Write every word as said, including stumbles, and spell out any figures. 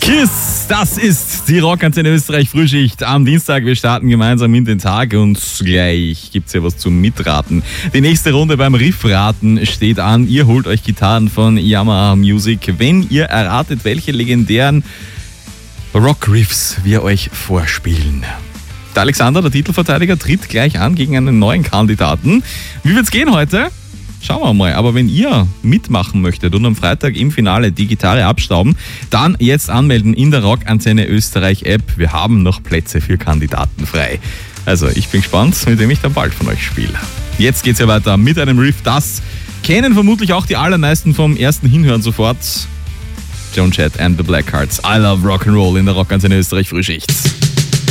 Kiss, das ist die Rockantenne Österreich Frühschicht am Dienstag. Wir starten gemeinsam in den Tag und gleich gibt's ja was zum Mitraten. Die nächste Runde beim Riffraten steht an. Ihr holt euch Gitarren von Yamaha Music, wenn ihr erratet, welche legendären Rock-Riffs wir euch vorspielen. Der Alexander, der Titelverteidiger, tritt gleich an gegen einen neuen Kandidaten. Wie wird's gehen heute? Schauen wir mal. Aber wenn ihr mitmachen möchtet und am Freitag im Finale die Gitarre abstauben, dann jetzt anmelden in der Rockantenne Österreich App. Wir haben noch Plätze für Kandidaten frei. Also ich bin gespannt, mit wem ich dann bald von euch spiele. Jetzt geht's ja weiter mit einem Riff, das kennen vermutlich auch die allermeisten vom ersten Hinhören sofort. Joan Jett and the Blackhearts. I love Rock'n'Roll in der Rockantenne Österreich Frühschicht.